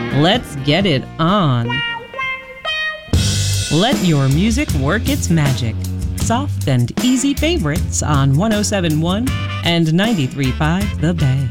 Let's get it on. Let your music work its magic. Soft and easy favorites on 107.1 and 93.5 The Bay.